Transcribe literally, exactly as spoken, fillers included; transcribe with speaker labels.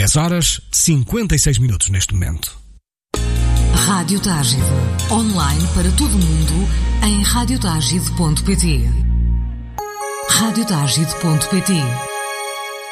Speaker 1: dez horas, cinquenta e seis minutos neste momento.
Speaker 2: Rádio Tágide. Online para todo o mundo em rádio tágide ponto pt. rádio tágide ponto pt